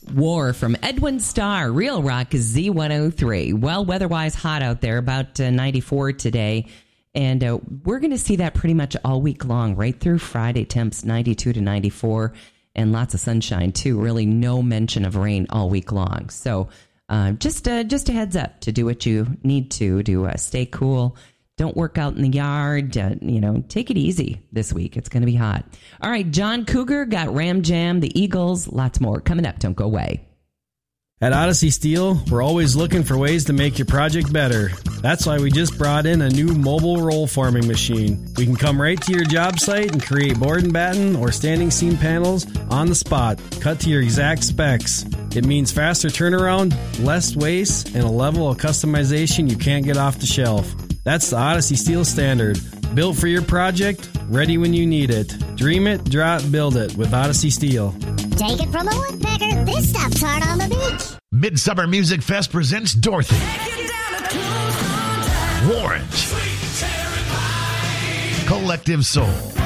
War from Edwin Starr, Real Rock Z103. Well, weather-wise hot out there, about 94 today. And we're going to see that pretty much all week long, right through Friday. Temps 92 to 94 and lots of sunshine, too. Really no mention of rain all week long. So just a heads up to do what you need to stay cool. Don't work out in the yard. Take it easy this week. It's going to be hot. All right, John Cougar got Ram Jam, the Eagles, lots more. Coming up, don't go away. At Odyssey Steel, we're always looking for ways to make your project better. That's why we just brought in a new mobile roll forming machine. We can come right to your job site and create board and batten or standing seam panels on the spot, cut to your exact specs. It means faster turnaround, less waste, and a level of customization you can't get off the shelf. That's the Odyssey Steel Standard. Built for your project, ready when you need it. Dream it, draw it, build it with Odyssey Steel. Take it from a woodpecker, this stuff's hard on the beach. Midsummer Music Fest presents Dorothy, Warrant, Collective Soul,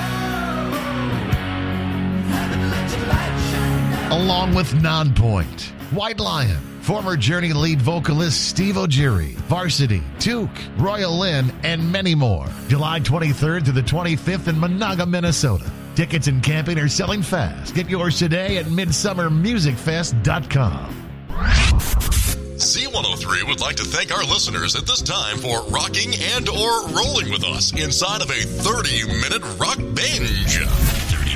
along with Nonpoint, White Lion, former Journey lead vocalist Steve O'Geary, Varsity, Took, Royal Lynn, and many more. July 23rd to the 25th in Monaga, Minnesota. Tickets and camping are selling fast. Get yours today at midsummermusicfest.com. Z103 would like to thank our listeners at this time for rocking and or rolling with us inside of a 30-minute rock binge.